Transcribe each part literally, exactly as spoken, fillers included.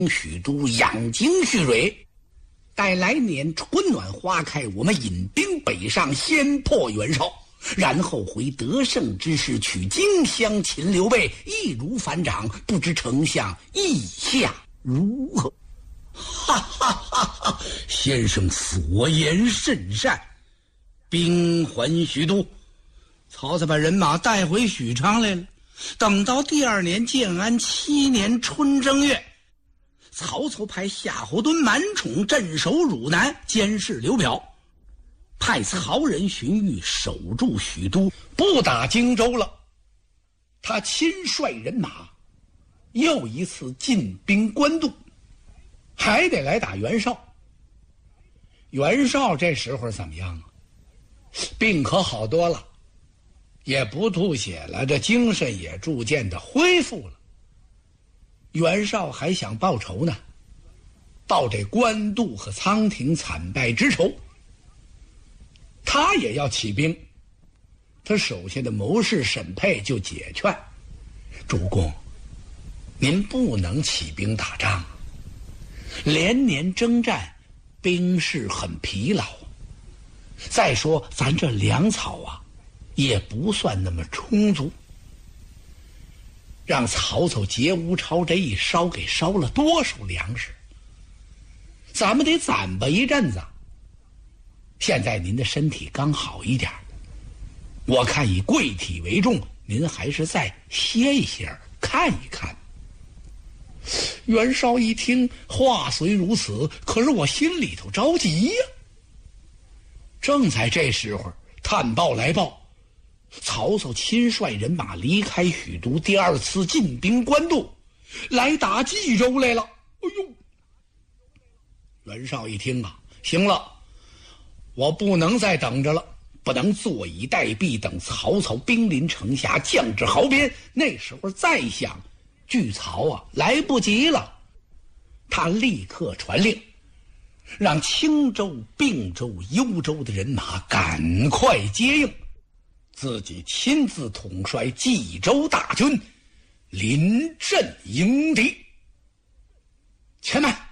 许都养精蓄锐，待来年春暖花开，我们引兵北上，先破袁绍，然后回得胜之势，取荆襄，擒刘备，易如反掌。不知丞相意下如何？哈哈哈哈！先生所言甚善。兵还许都，曹操把人马带回许昌来了。等到第二年建安七年春正月，曹操派夏侯惇、满宠镇守汝南，监视刘表，派曹仁、荀彧守住许都，不打荆州了。他亲率人马又一次进兵官渡，还得来打袁绍。袁绍这时候怎么样啊？病可好多了，也不吐血了，这精神也逐渐的恢复了。袁绍还想报仇呢，报这官渡和仓亭惨败之仇。他也要起兵，他手下的谋士沈沛就解劝：主公，您不能起兵打仗，连年征战，兵士很疲劳。再说咱这粮草啊，也不算那么充足。让曹操劫吴超这一烧，给烧了多少粮食？咱们得攒吧一阵子。现在您的身体刚好一点，我看以贵体为重，您还是再歇一歇，看一看。袁绍一听，话虽如此，可是我心里头着急呀。正在这时候，探报来报，曹操亲率人马离开许都，第二次进兵官渡，来打冀州来了。哎呦！袁绍一听啊，行了，我不能再等着了，不能坐以待毙，等曹操兵临城下，将至壕边，那时候再想拒曹啊，来不及了。他立刻传令，让青州、并州、幽州的人马赶快接应，自己亲自统帅冀州大军，临阵迎敌。且慢！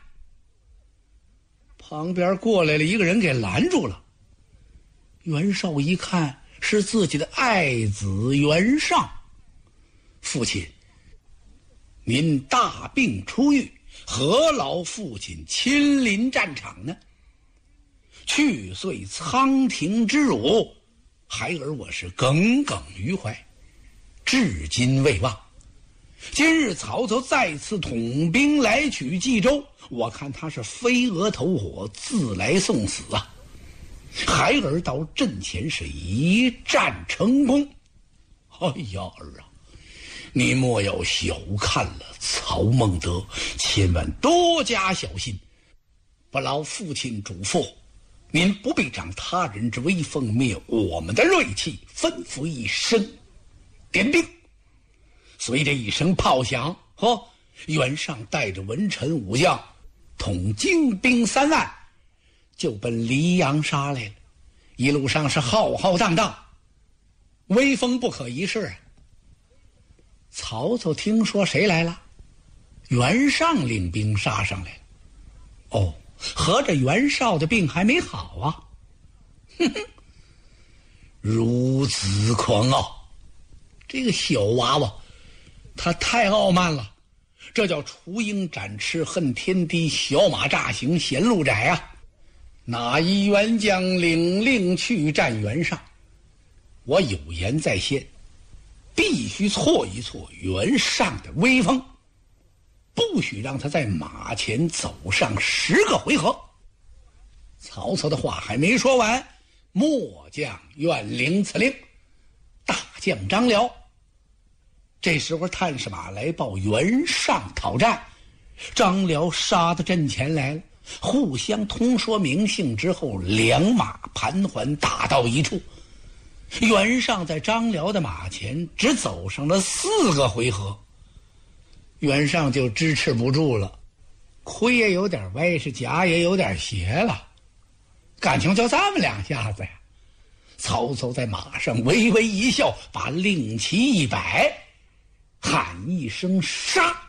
旁边过来了一个人，给拦住了。袁绍一看，是自己的爱子袁尚。父亲，您大病初愈，何劳父亲亲临战场呢？去岁仓亭之辱，孩儿我是耿耿于怀，至今未忘。今日曹操再次统兵来取冀州，我看他是飞蛾投火，自来送死啊！孩儿到阵前是一战成功。哎呀儿啊，你莫要小看了曹孟德，千万多加小心。不劳父亲嘱咐，您不必长他人之威风，灭我们的锐气。吩咐一声，点兵。随着一声炮响，呵，袁尚带着文臣武将，统精兵三万，就奔黎阳杀来了。一路上是浩浩荡荡，威风不可一世啊。曹操听说谁来了？袁尚领兵杀上来了。哦，合着袁绍的病还没好啊！哼哼，孺子狂傲，这个小娃娃，他太傲慢了。这叫雏鹰展翅，恨天低；小马乍行，嫌路窄啊！哪一员将领令去战袁尚？我有言在先，必须挫一挫袁尚的威风，不许让他在马前走上十个回合。曹操的话还没说完，末将愿领此令。大将张辽这时候探视马来报袁尚讨战，张辽杀到阵前来了，互相通说名姓之后，两马盘桓打到一处。袁尚在张辽的马前只走上了四个回合，袁尚就支持不住了，盔也有点歪，是甲也有点斜了，感情就这么两下子呀。曹操在马上微微一笑，把令旗一摆，喊一声杀，